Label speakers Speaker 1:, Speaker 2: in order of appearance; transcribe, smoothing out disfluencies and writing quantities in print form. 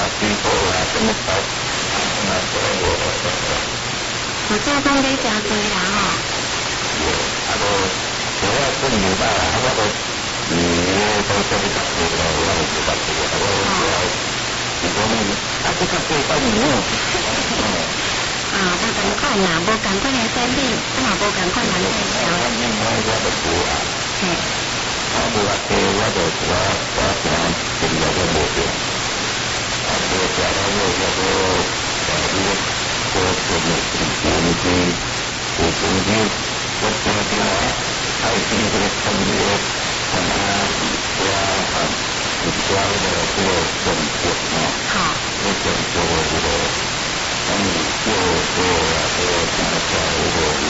Speaker 1: 水果啊，什么菜啊，那所有的。
Speaker 2: 我做工得真多啦吼。
Speaker 1: 有，啊个主要是牛肉啊，我都都做比较多咯，我都比较多，我主要如果你啊这个对到牛。
Speaker 2: 啊，无共款啦，无共款的身体，啊嘛无共款人介绍。
Speaker 1: 我就无啊。
Speaker 2: 嘿。
Speaker 1: 啊，无啊，我就我平常食药都无食。啊，无食到我叫做你我做的有东西，我听听啊，还有这个朋友，啊，我啊，有关的这个工作啊，
Speaker 2: 好，
Speaker 1: 我工作这个。就大家这个